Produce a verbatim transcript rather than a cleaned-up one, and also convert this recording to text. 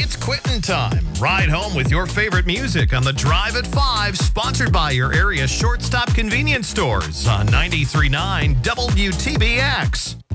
It's quitting time. Ride home with your favorite music on the Drive at five, sponsored by your area shortstop convenience stores on ninety-three point nine W T B X.